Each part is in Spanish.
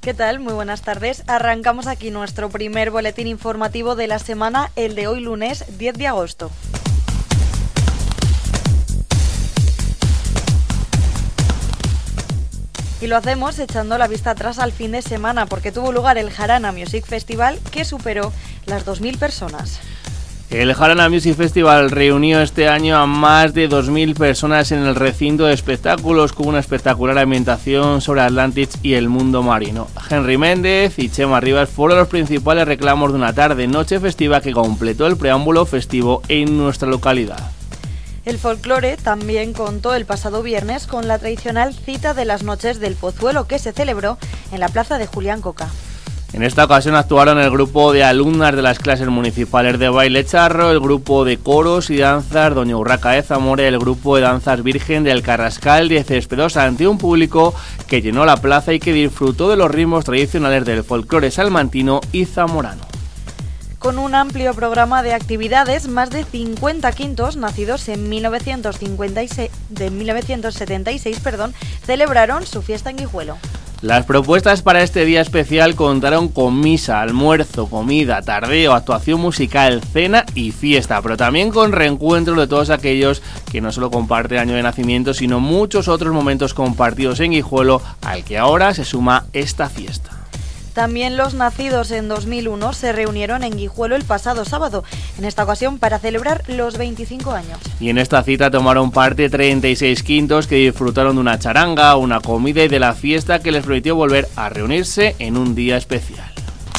¿Qué tal? Muy buenas tardes. Arrancamos aquí nuestro primer boletín informativo de la semana, el de hoy lunes 10 de agosto. Y lo hacemos echando la vista atrás al fin de semana, porque tuvo lugar el Jarana Music Festival, que superó las 2.000 personas. El Jarana Music Festival reunió este año a más de 2.000 personas en el recinto de espectáculos con una espectacular ambientación sobre Atlantis y el mundo marino. Henry Méndez y Chema Rivas fueron los principales reclamos de una tarde-noche festiva que completó el preámbulo festivo en nuestra localidad. El folclore también contó el pasado viernes con la tradicional cita de las noches del Pozuelo, que se celebró en la plaza de Julián Coca. En esta ocasión actuaron el grupo de alumnas de las clases municipales de baile charro, el grupo de coros y danzas Doña Urraca de Zamora y el grupo de danzas Virgen del Carrascal de Céspedos, ante un público que llenó la plaza y que disfrutó de los ritmos tradicionales del folclore salmantino y zamorano. Con un amplio programa de actividades, más de 50 quintos nacidos en 1976 celebraron su fiesta en Guijuelo. Las propuestas para este día especial contaron con misa, almuerzo, comida, tardeo, actuación musical, cena y fiesta, pero también con reencuentros de todos aquellos que no solo comparten año de nacimiento, sino muchos otros momentos compartidos en Guijuelo, al que ahora se suma esta fiesta. También los nacidos en 2001 se reunieron en Guijuelo el pasado sábado, en esta ocasión para celebrar los 25 años. Y en esta cita tomaron parte 36 quintos que disfrutaron de una charanga, una comida y de la fiesta que les permitió volver a reunirse en un día especial.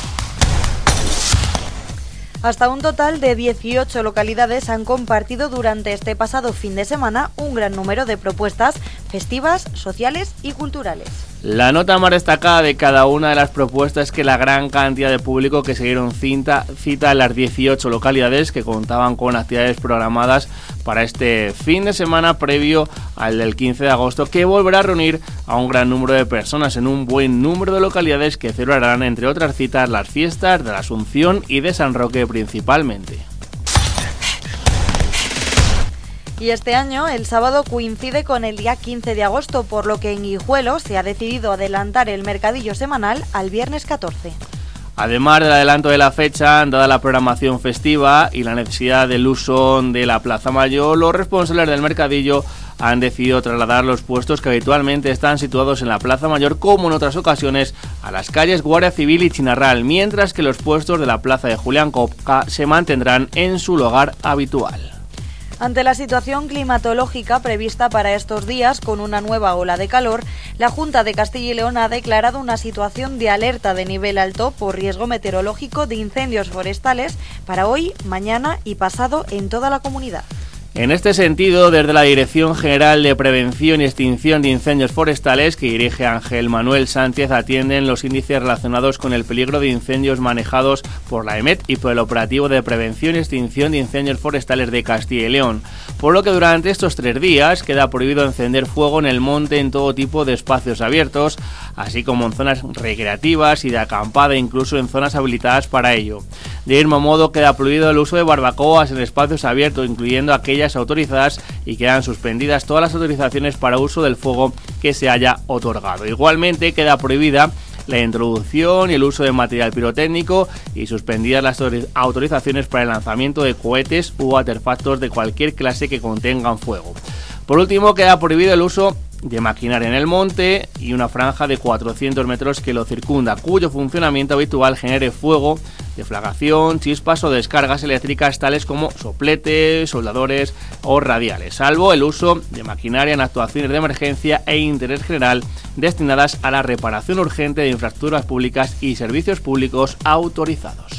Hasta un total de 18 localidades han compartido durante este pasado fin de semana un gran número de propuestas festivas, sociales y culturales. La nota más destacada de cada una de las propuestas es que la gran cantidad de público que se dieron cita en las 18 localidades que contaban con actividades programadas para este fin de semana previo al del 15 de agosto, que volverá a reunir a un gran número de personas en un buen número de localidades que celebrarán, entre otras citas, las fiestas de la Asunción y de San Roque principalmente. Y este año, el sábado coincide con el día 15 de agosto, por lo que en Guijuelo se ha decidido adelantar el mercadillo semanal al viernes 14. Además del adelanto de la fecha, dada la programación festiva y la necesidad del uso de la Plaza Mayor, los responsables del mercadillo han decidido trasladar los puestos que habitualmente están situados en la Plaza Mayor, como en otras ocasiones, a las calles Guardia Civil y Chinarral, mientras que los puestos de la Plaza de Julián Coca se mantendrán en su lugar habitual. Ante la situación climatológica prevista para estos días, con una nueva ola de calor, la Junta de Castilla y León ha declarado una situación de alerta de nivel alto por riesgo meteorológico de incendios forestales para hoy, mañana y pasado en toda la comunidad. En este sentido, desde la Dirección General de Prevención y Extinción de Incendios Forestales, que dirige Ángel Manuel Sánchez, atienden los índices relacionados con el peligro de incendios manejados por la EMET y por el Operativo de Prevención y Extinción de Incendios Forestales de Castilla y León, por lo que durante estos 3 días queda prohibido encender fuego en el monte en todo tipo de espacios abiertos, así como en zonas recreativas y de acampada, incluso en zonas habilitadas para ello. De mismo modo, queda prohibido el uso de barbacoas en espacios abiertos, incluyendo aquellas autorizadas, y quedan suspendidas todas las autorizaciones para uso del fuego que se haya otorgado. Igualmente queda prohibida la introducción y el uso de material pirotécnico y suspendidas las autorizaciones para el lanzamiento de cohetes u artefactos de cualquier clase que contengan fuego. Por último, queda prohibido el uso de maquinaria en el monte y una franja de 400 metros que lo circunda, cuyo funcionamiento habitual genere fuego, deflagración, chispas o descargas eléctricas tales como sopletes, soldadores o radiales, salvo el uso de maquinaria en actuaciones de emergencia e interés general destinadas a la reparación urgente de infraestructuras públicas y servicios públicos autorizados.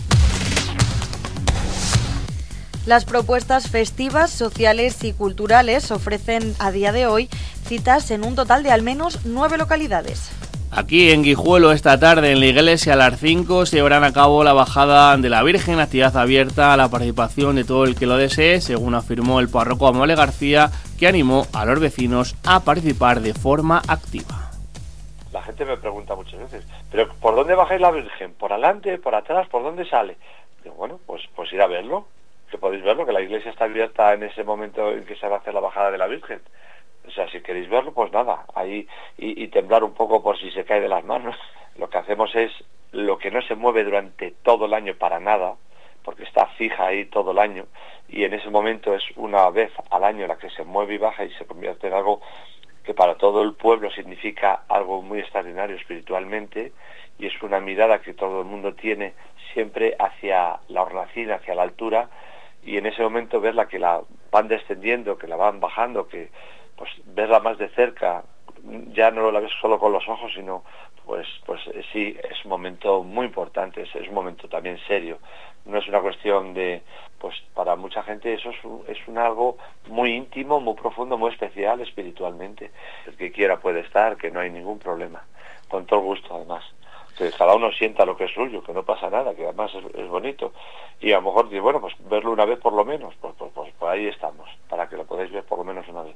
Las propuestas festivas, sociales y culturales ofrecen a día de hoy citas en un total de al menos 9 localidades. Aquí en Guijuelo esta tarde en la iglesia a las 5 se llevarán a cabo la bajada de la Virgen, actividad abierta a la participación de todo el que lo desee, según afirmó el párroco Amable García, que animó a los vecinos a participar de forma activa. La gente me pregunta muchas veces, ¿pero por dónde bajáis la Virgen? ¿Por adelante, por atrás, por dónde sale? Digo, bueno, pues ir a verlo, que podéis verlo, que la iglesia está abierta en ese momento en que se va a hacer la bajada de la Virgen. O sea, si queréis verlo, pues nada, ahí y temblar un poco por si se cae de las manos. lo que hacemos es lo que no se mueve durante todo el año para nada, porque está fija ahí todo el año, y en ese momento es una vez al año la que se mueve y baja y se convierte en algo que para todo el pueblo significa algo muy extraordinario espiritualmente, y es una mirada que todo el mundo tiene siempre hacia la hornacina, hacia la altura, y en ese momento verla que la van descendiendo, que la van bajando, que pues verla más de cerca, ya no la ves solo con los ojos, sino pues sí, es un momento muy importante, es un momento también serio. No es una cuestión de, pues para mucha gente eso es un algo muy íntimo, muy profundo, muy especial espiritualmente. El que quiera puede estar, que no hay ningún problema, con todo el gusto además. Que cada uno sienta lo que es suyo, que no pasa nada, que además es bonito. Y a lo mejor, bueno, pues verlo una vez por lo menos, pues ahí estamos, para que lo podáis ver por lo menos una vez.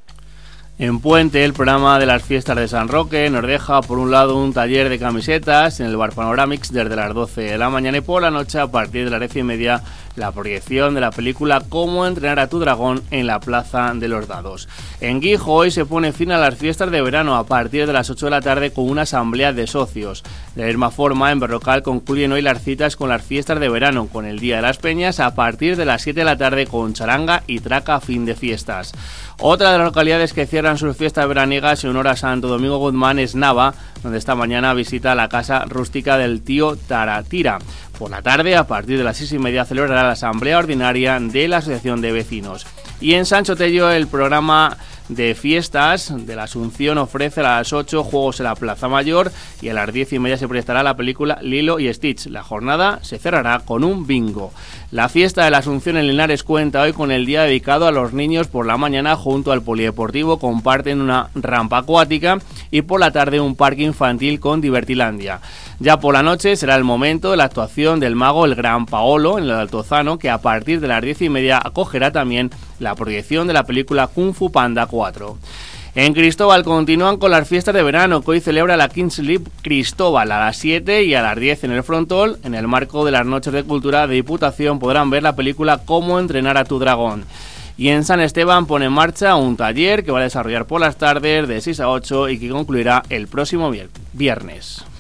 En Puente, el programa de las fiestas de San Roque nos deja por un lado un taller de camisetas en el Bar Panoramix desde las 12 de la mañana y por la noche a partir de las 10:30 la proyección de la película Cómo entrenar a tu dragón en la Plaza de los Dados. En Guijo hoy se pone fin a las fiestas de verano a partir de las 8 de la tarde con una asamblea de socios. De la misma forma, en Berrocal concluyen hoy las citas con las fiestas de verano, con el Día de las Peñas a partir de las 7 de la tarde con charanga y traca fin de fiestas. Otra de las localidades que cierran sus fiestas veraniegas en honor a Santo Domingo Guzmán es Nava, donde esta mañana visita la casa rústica del tío Taratira. Por la tarde, a partir de las 6:30, celebrará la asamblea ordinaria de la Asociación de Vecinos. Y en Sancho Tello, el programa de fiestas de la Asunción ofrece a las 8 juegos en la Plaza Mayor y a las 10:30 se proyectará la película Lilo y Stitch. La jornada se cerrará con un bingo. La fiesta de la Asunción en Linares cuenta hoy con el día dedicado a los niños. Por la mañana, junto al polideportivo, comparten una rampa acuática y por la tarde un parque infantil con Divertilandia. Ya por la noche será el momento de la actuación del mago el Gran Paolo en el Altozano, que a partir de las 10:30 acogerá también la proyección de la película Kung Fu Panda 4. En Cristóbal continúan con las fiestas de verano, que hoy celebra la Kings League Cristóbal a las 7 y a las 10 en el Frontol. En el marco de las Noches de Cultura de Diputación podrán ver la película Cómo entrenar a tu dragón. Y en San Esteban pone en marcha un taller que va a desarrollar por las tardes de 6 a 8 y que concluirá el próximo viernes.